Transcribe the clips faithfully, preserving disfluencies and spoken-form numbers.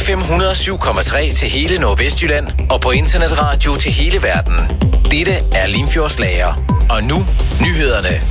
F M et hundrede og syv komma tre til hele Nordvestjylland og på internetradio til hele verden. Dette er Limfjords Lager. Og nu, nyhederne.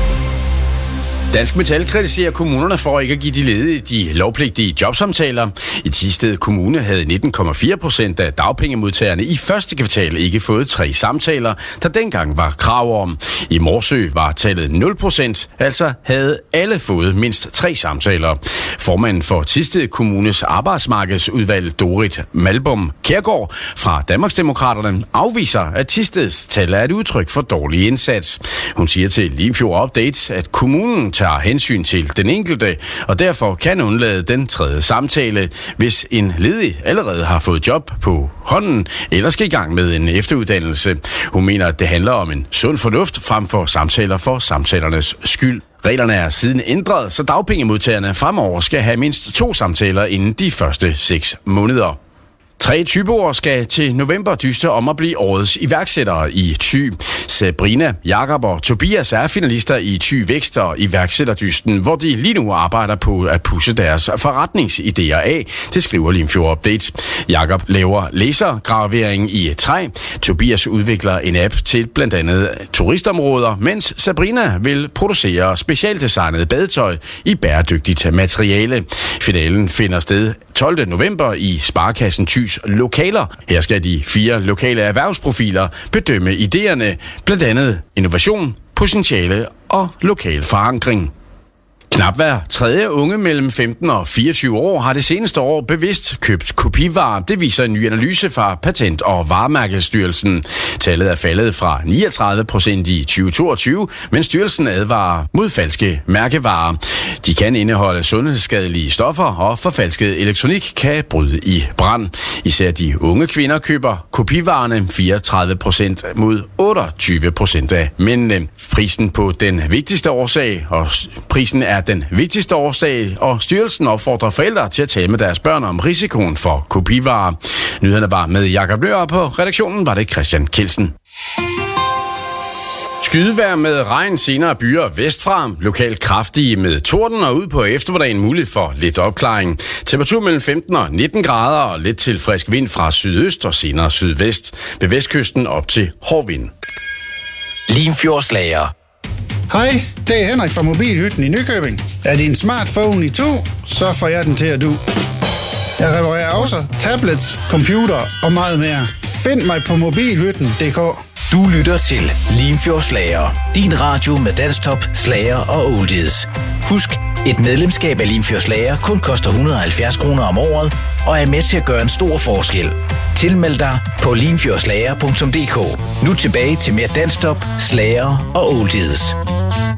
Dansk Metal kritiserer kommunerne for ikke at give de ledige de lovpligtige jobsamtaler. I Thisted Kommune havde nitten komma fire procent af dagpengemodtagerne i første kvartal ikke fået tre samtaler, der dengang var krav om. I Morsø var tallet nul procent, altså havde alle fået mindst tre samtaler. Formanden for Thisted Kommunes arbejdsmarkedsudvalg, Dorit Malbom Kjærgaard fra Danmarksdemokraterne, afviser, at Thisteds tal er et udtryk for dårlig indsats. Hun siger til Limfjord Update, at kommunen tager hensyn til den enkelte, og derfor kan undlade den tredje samtale, hvis en ledig allerede har fået job på hånden, eller skal i gang med en efteruddannelse. Hun mener, at det handler om en sund fornuft frem for samtaler for samtalernes skyld. Reglerne er siden ændret, så dagpengemodtagerne fremover skal have mindst to samtaler inden de første seks måneder. Tre Thyboer skal til november dyste om at blive årets iværksættere i Thy. Sabrina, Jakob og Tobias er finalister i Thy Vækst og iværksætterdysten, hvor de lige nu arbejder på at pushe deres forretningsidéer af. Det skriver Limfjord Update. Jakob laver lasergravering i træ. Tobias udvikler en app til blandt andet turistområder, mens Sabrina vil producere specialdesignede badetøj i bæredygtigt materiale. Finalen finder sted tolvte november i Sparekassen Thys lokaler. Her skal de fire lokale erhvervsprofiler bedømme idéerne, blandt andet innovation, potentiale og lokal forankring. Knap hver tredje unge mellem femten og fireogtyve år har det seneste år bevidst købt kopivarer. Det viser en ny analyse fra Patent- og Varemærkestyrelsen. Tallet er faldet fra niogtredive procent i tyve toogtyve, men styrelsen advarer mod falske mærkevarer. De kan indeholde sundhedsskadelige stoffer, og forfalsket elektronik kan bryde i brand. Især de unge kvinder køber kopivarerne, fireogtredive procent mod otteogtyve procent af mændene. Prisen på den vigtigste årsag, og prisen er den vigtigste årsag, og styrelsen opfordrer forældre til at tale med deres børn om risikoen for kopivarer. Nyhederne var med Jakob Løer, på redaktionen var det Christian Kelsen. Skydevejr med regn senere byer vestfra. Lokalt kraftige med torden og ud på eftermiddagen muligt for lidt opklaring. Temperatur mellem femten og nitten grader og lidt til frisk vind fra sydøst og senere sydvest. Ved vestkysten op til hård vind. Limfjords Lager. Hej, det er Henrik fra Mobilhytten i Nykøbing. Er din smartphone i to, så får jeg den til at du. Jeg reparerer også tablets, computer og meget mere. Find mig på mobilhytten punktum d k. Du lytter til Limfjords Lager. Din radio med dansktop, slager og oldies. Husk, et medlemskab af Limfjords Lager kun koster et hundrede og halvfjerds kroner om året og er med til at gøre en stor forskel. Tilmeld dig på limfjordslager punktum d k. Nu tilbage til mere dansktop, slager og oldies.